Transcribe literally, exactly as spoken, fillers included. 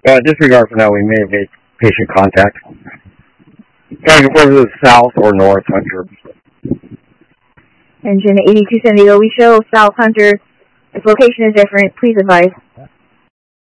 Uh, disregard for now. We may have made patient contact. Trying to confirm if it's south or north, Hunter. Engine eighty-two San Diego, we show South Hunter. If location is different, please advise.